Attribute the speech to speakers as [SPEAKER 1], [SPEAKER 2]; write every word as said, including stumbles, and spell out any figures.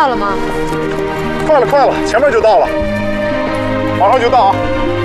[SPEAKER 1] 到了吗？
[SPEAKER 2] 快了，快了，前面就到了，马上就到啊！